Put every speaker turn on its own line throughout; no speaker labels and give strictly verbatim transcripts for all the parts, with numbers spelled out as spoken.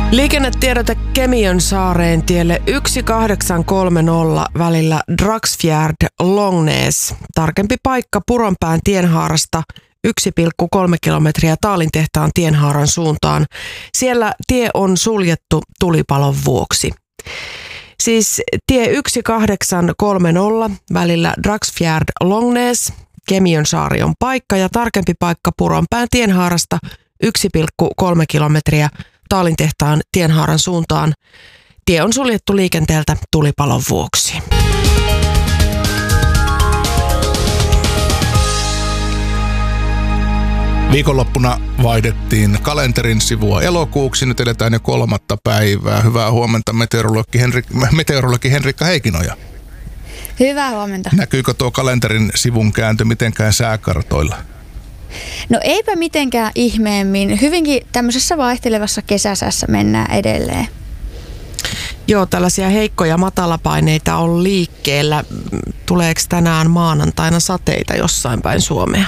Liikennetiedote Kemiönsaareen tielle yksi kahdeksan kolme nolla välillä Dragsfjärd Långnäs. Tarkempi paikka Puronpään tienhaarasta yksi pilkku kolme kilometriä Taalintehtaan tienhaaran suuntaan. Siellä tie on suljettu tulipalon vuoksi. Siis tie yksi kahdeksan kolme nolla välillä Dragsfjärd Långnäs. Kemiönsaari on paikka ja tarkempi paikka Puronpään tienhaarasta yksi pilkku kolme kilometriä Taalintehtaan tienhaaran suuntaan. Tie on suljettu liikenteeltä tulipalon vuoksi.
Viikonloppuna vaihdettiin kalenterin sivua elokuuksi. Nyt eletään jo kolmatta päivää. Hyvää huomenta meteorologi, Henrik, meteorologi Henrikka Heikinoja.
Hyvää huomenta.
Näkyykö tuo kalenterin sivun kääntö mitenkään sääkartoilla?
No eipä mitenkään ihmeemmin. Hyvinkin tämmöisessä vaihtelevassa kesäsäässä mennään edelleen.
Joo, tällaisia heikkoja matalapaineita on liikkeellä. Tuleeko tänään maanantaina sateita jossain päin Suomea?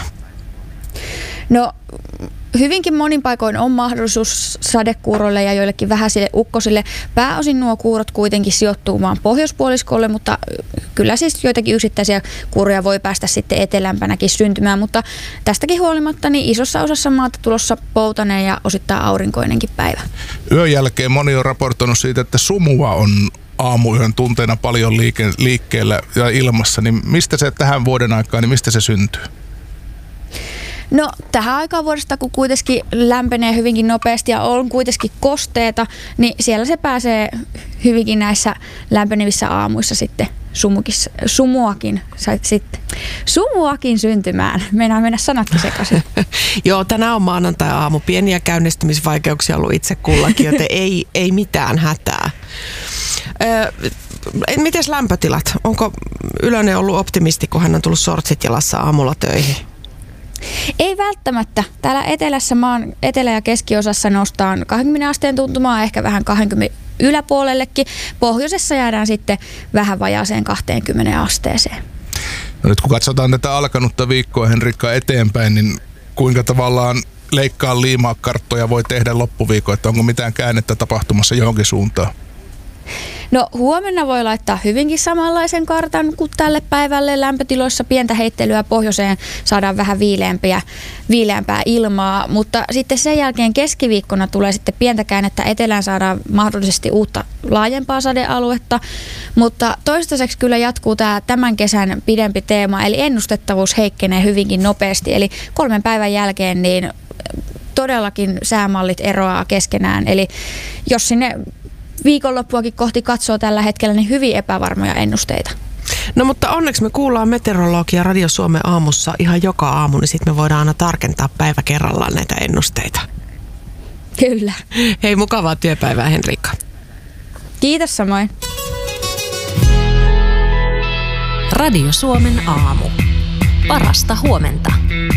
No hyvinkin monin paikoin on mahdollisuus sadekuuroille ja joillekin vähäisille ukkosille. Pääosin nuo kuurot kuitenkin sijoittuu maan pohjoispuoliskolle, mutta kyllä siis joitakin yksittäisiä kuuroja voi päästä sitten etelämpänäkin syntymään. Mutta tästäkin huolimatta niin isossa osassa maata tulossa poutaneen ja osittain aurinkoinenkin päivä.
Yön jälkeen moni on raportoinut siitä, että sumua on aamuyön tunteina paljon liike- liikkeellä ja ilmassa. Niin mistä se tähän vuoden aikaan, niin mistä se syntyy?
No tähän aikaan vuodesta, kun kuitenkin lämpenee hyvinkin nopeasti ja on kuitenkin kosteeta, niin siellä se pääsee hyvinkin näissä lämpenevissä aamuissa sitten sumukis, sumuakin, sitten, sumuakin syntymään. Meinaa mennä sanatkin sekaisin.
Joo, tänään on maanantai-aamu. Pieniä käynnistymisvaikeuksia ollut itse kullakin, joten ei, ei mitään hätää. Öö, mites lämpötilat? Onko Ylönen ollut optimisti, kun hän on tullut sortsit jalassa aamulla töihin?
Ei välttämättä. Täällä etelässä maan etelä- ja keskiosassa nostaan kaksikymmentä asteen tuntumaa, ehkä vähän kaksikymmentä yläpuolellekin. Pohjoisessa jäädään sitten vähän vajaaseen kaksikymmentä asteeseen.
No nyt kun katsotaan tätä alkanutta viikkoa, Henrikka, eteenpäin, niin kuinka tavallaan leikkaa liimaa karttoja voi tehdä loppuviikko, että onko mitään käännettä tapahtumassa johonkin suuntaan?
No huomenna voi laittaa hyvinkin samanlaisen kartan kuin tälle päivälle. Lämpötiloissa pientä heittelyä pohjoiseen, saadaan vähän viileämpiä, viileämpää ilmaa, mutta sitten sen jälkeen keskiviikkona tulee sitten pientä käännettä etelään, saadaan mahdollisesti uutta laajempaa sadealuetta, mutta toistaiseksi kyllä jatkuu tämä tämän kesän pidempi teema, eli ennustettavuus heikkenee hyvinkin nopeasti, eli kolmen päivän jälkeen niin todellakin säämallit eroaa keskenään, eli jos sinne viikonloppuakin kohti katsoo tällä hetkellä, niin hyvin epävarmoja ennusteita.
No mutta onneksi me kuullaan meteorologia Radio Suomen aamussa ihan joka aamu, niin sitten me voidaan aina tarkentaa päivä kerrallaan näitä ennusteita.
Kyllä.
Hei, mukavaa työpäivää, Henrikka.
Kiitos samoin.
Radio Suomen aamu. Parasta huomenta.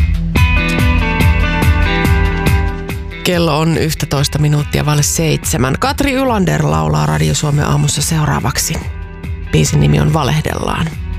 Kello on yksitoista minuuttia vaille seitsemän. Katri Ylander laulaa Radio Suomen aamussa seuraavaksi. Biisin nimi on Valehdellaan.